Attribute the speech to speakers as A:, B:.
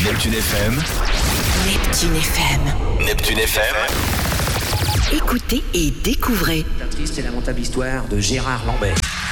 A: Neptune FM.
B: Neptune FM.
A: Neptune FM.
B: Écoutez et découvrez.
C: La triste et lamentable histoire de Gérard Lambert.